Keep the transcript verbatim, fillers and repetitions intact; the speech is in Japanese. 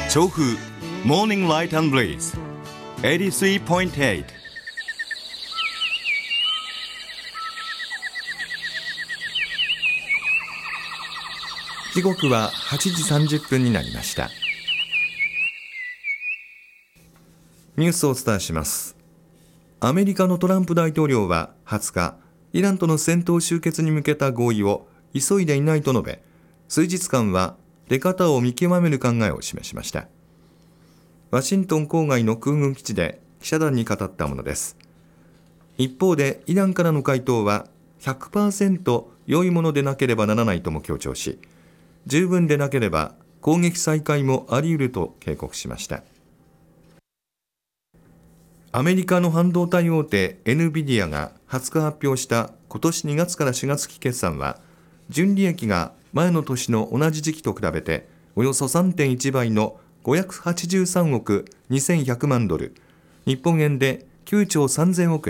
調布 Morning Light and Breeze エイティスリーポイントエイト。 時刻ははちじさんじゅっぷんになりました。ニュースをお伝えします。アメリカのトランプ大統領ははつか、イランとの戦闘終結に向けた合意を急いでいないと述べ、数日間は出方を見極める考えを示しました。ワシントン郊外の空軍基地で記者団に語ったものです。一方でイランからの回答は ひゃくパーセント 良いものでなければならないとも強調し、十分でなければ攻撃再開もあり得ると警告しました。アメリカの半導体大手エヌビディアがはつか発表した今年にがつからしがつ期決算は、純利益が前の年の同じ時期と比べておよそ さんてんいち 倍のごひゃくはちじゅうさんおくにせんひゃくまんドル、日本円できゅうちょうさんぜんおく